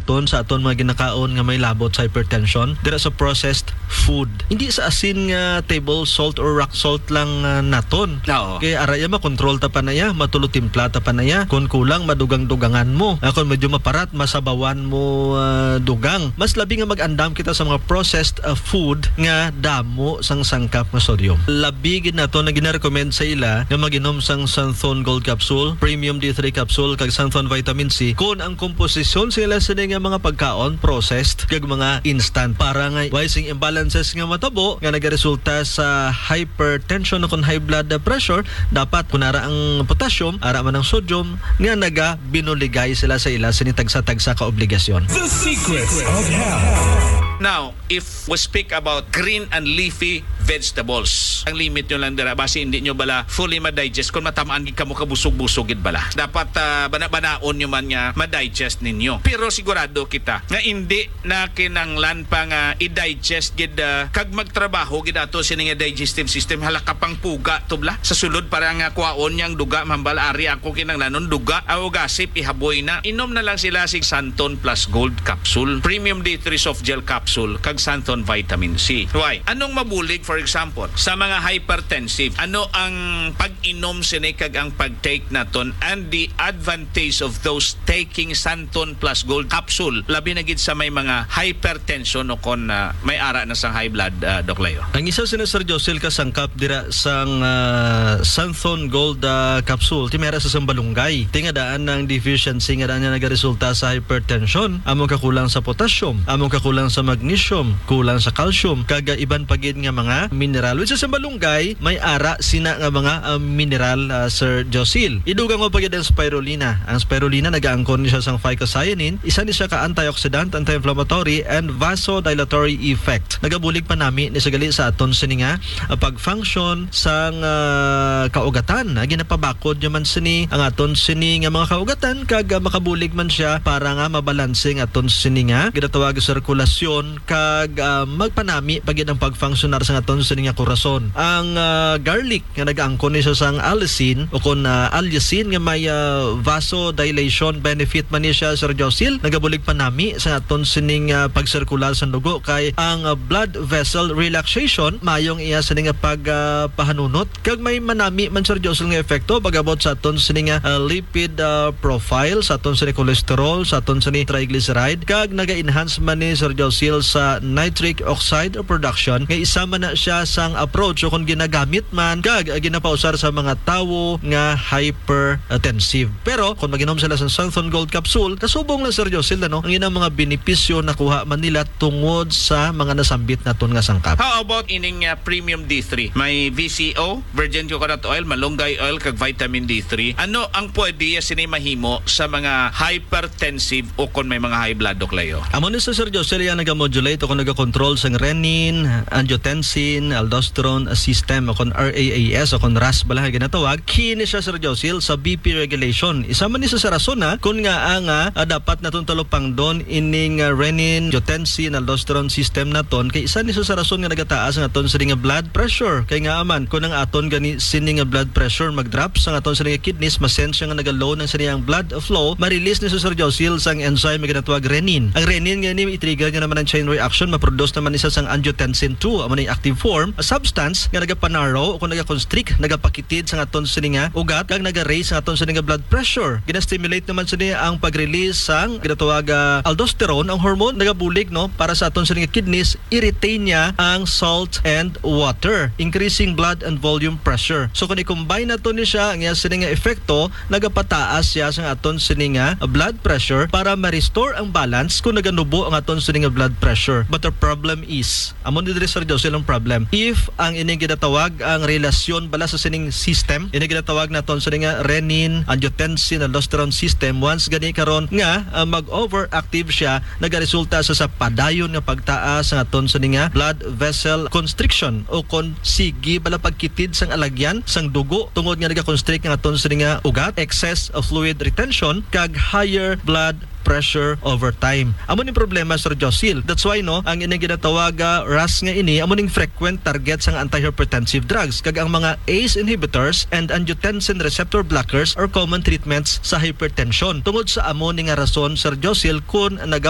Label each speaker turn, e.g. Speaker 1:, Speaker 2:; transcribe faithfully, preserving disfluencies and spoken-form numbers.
Speaker 1: aton sa aton mga ginakaon nga may labot sa hypertension dira sa processed food. Hindi sa asin nga table salt or rock salt lang uh, naton.
Speaker 2: Oo.
Speaker 1: Kaya araya makontrol ta pa na ya, matulo timpla ta pa na ya. Kung kulang madugang-dugangan mo. Uh, kung medyo maparat masabawan mo uh, dugang. Mas labi nga mag-andam kita sa mga processed uh, food nga damo sang sangkap nga sodium. Labi gid nato na gina-recommend sa ila nga mag-inom sang Santhon Gold Capsule, Premium D three Capsule kag Santhon Vitamin C kung ang komposisyon sila sa nga mga pagkaon processed kag mga instant para nga wising imbalances nga matabo nga nagaresulta sa hypertension o kung high blood pressure. Dapat kunara ang potassium ara man ang sodium nga naga binuligay sila sa ila sa tagsa-tagsa ka obligasyon.
Speaker 3: The secrets of health.
Speaker 2: Now, if we speak about green and leafy vegetables, ang limit nyo lang dira base hindi nyo bala fully ma-digest kung matamaan gid kamo kabusog-busog gid bala. Dapat uh, bana-banaon nyo man nga ma-digest ninyo. Pero sigurado kita nga hindi na kinanglan pa nga i-digest gid uh, kag magtrabaho gid ato sini nga digestive system halaka pang puga tubla sa sulod para nga kuwaon yang duga mambal ari ako kinanglanon duga aw gasip ihaboy na. Inom na lang sila sig Santhon Plus Gold Capsule, Premium D three Soft Gel Capsule kag Santhon Vitamin C. Why? Anong mabulig for example sa mga hypertensive? Ano ang pag-inom sini kag ang pag-take naton and the advantage of those taking Santhon Plus Gold Capsule labi na gid sa may mga hypertension o kon uh, may ara na sang high blood uh, Doc Leo.
Speaker 1: Ang isa sina Sir Josel kasangkap dira sang uh, Santhon Gold uh, Capsule ti mera sa sambalunggay. Tingadaan ng deficiency nga daan nga nagaresulta sa hypertension, among kakulang sa potassium, among kakulang sa magnesium, kulang sa calcium, kaga iban pagid nga mga mineral. Which sa malunggay, may ara sina nga mga uh, mineral uh, Sir Josil. Idugang mo pagid ang spirulina. Ang spirulina nagaangkon niya sang phycocyanin, isa ni siya ka antioxidant, anti-inflammatory and vasodilatory effect. Nagabulig pa nami ni sagali sa aton sini nga uh, pag-function sang uh, kaugatan. Uh, ginapabakod man sini ang aton sini nga mga kaugatan kaga makabulig man siya para nga mabalansing aton sini nga ginatawag sirkulasyon kag uh, magpanami pagid ang pag-functionar sa aton sini nga korason. Ang uh, garlic nga nag-angkon ni siya sang allicin o kon uh, allicin nga may uh, vasodilation benefit man ni siya Sir Josil. Nagabulig panami sa aton sining uh, pagsirkular sa dugo kay ang uh, blood vessel relaxation mayong iya sini nga pagpahanunot uh, kag may manami man Sir Josil nga epekto bagabot sa aton sini nga uh, lipid uh, profile, sa aton sini cholesterol, sa aton sini triglyceride kag naga-enhance man ni Sir Josil sa nitric oxide production nga isa man na siya sang approach o kung ginagamit man kag uh, ginapausar sa mga tawo nga hypertensive. Pero kung maginom sila sa Santhon Gold Capsule, kasubong lang Sir Josil ano, ang inang mga benepisyo nakuha man nila tungod sa mga nasambit naton nga sangkap.
Speaker 2: How about ining uh, Premium D three? May V C O, virgin coconut oil, malunggay oil kag vitamin D three. Ano ang pwede sini mahimo sa mga hypertensive o kon may mga high blood Doc Leo?
Speaker 1: Amo ni sa Sir Josel yan naga-modulate o kung naga-control sa renin, angiotensin, aldosterone system o kung R A A S o kung R A S bala ginatawag. Kini siya Sir Josel sa B P regulation. Isa man ni sa rason na kung nga ang uh, dapat natong talupang don ining uh, renin, angiotensin, aldosterone system naton kay isa ni sa rason nga nagataas ang aton sa nga blood pressure. Kay nga aman kung ang aton gani sini nga blood pressure mag-drop sa aton sa nga kidneys masense nga naga-low ng siniyang blood flow, ma-release ni sa Sir Josil sang enzyme nga ginatawag renin. Ang renin nga ni i-trigger nga naman ang chain reaction, ma-produce naman isa sang angiotensin two, amo ni active form, a substance nga nagapanarrow o kung naga-constrict, nagapakitid sa aton sa nga ugat kag naga-raise sa aton sa nga blood pressure. Gina-stimulate naman sa ang pag-release sang ginatawag uh, aldosterone, ang hormone nagabulig no para sa aton sa nga kidneys, i-retain niya ang salt and water, increasing blood and volume pressure. So kung i-combine nato ni siya ang iya sa nga epekto, nagapataas siya sa aton sa nga blood pressure para ma-restore ang balance kung naganubo ang aton sa nga blood pressure. But the problem is, amon ni Sir Josel ang problem, if ang ining ginatawag ang relasyon bala sa sining system, ining ginatawag naton sa nga renin, angiotensin, aldosterone system, once gani karon nga uh, mag-overactive siya, nagaresulta sa sa padayon nga pagtaas sa aton sa nga blood vessel constriction o kon sige bala pagkitid sang alagyan sang dugo tungod nga naga-constrict nga aton sa nga ugat, excess of fluid retention kag higher blood pressure over time. Amo ning problema Sir Josil. That's why no, ang ining ginatawag uh, R A S nga ini amo ning frequent target sang antihypertensive drugs kag ang mga A C E inhibitors and angiotensin receptor blockers are common treatments sa hypertension. Tungod sa amo ning nga rason Sir Josil kun naga